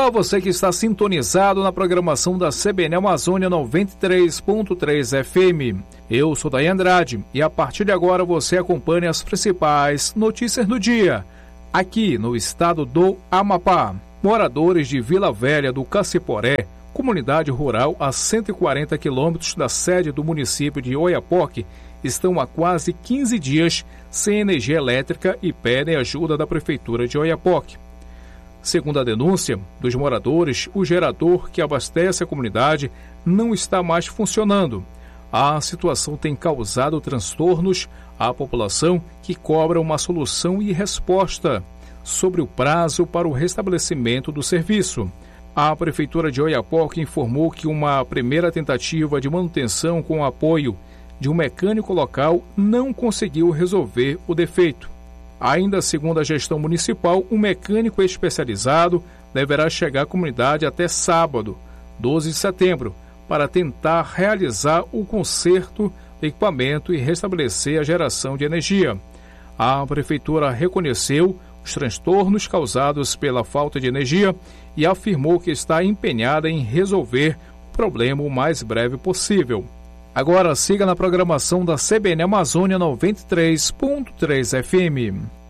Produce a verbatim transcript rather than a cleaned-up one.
Olá, você que está sintonizado na programação da C B N Amazônia noventa e três ponto três F M. Eu sou Daí Andrade e a partir de agora você acompanha as principais notícias do dia, aqui no estado do Amapá. Moradores de Vila Velha do Caciporé, comunidade rural a cento e quarenta quilômetros da sede do município de Oiapoque, estão há quase quinze dias sem energia elétrica e pedem ajuda da Prefeitura de Oiapoque. Segundo a denúncia dos moradores, o gerador que abastece a comunidade não está mais funcionando. A situação tem causado transtornos à população, que cobra uma solução e resposta sobre o prazo para o restabelecimento do serviço. A Prefeitura de Oiapoque informou que uma primeira tentativa de manutenção com o apoio de um mecânico local não conseguiu resolver o defeito. Ainda segundo a gestão municipal, um mecânico especializado deverá chegar à comunidade até sábado, doze de setembro, para tentar realizar o conserto do equipamento e restabelecer a geração de energia. A Prefeitura reconheceu os transtornos causados pela falta de energia e afirmou que está empenhada em resolver o problema o mais breve possível. Agora siga na programação da C B N Amazônia noventa e três ponto três F M.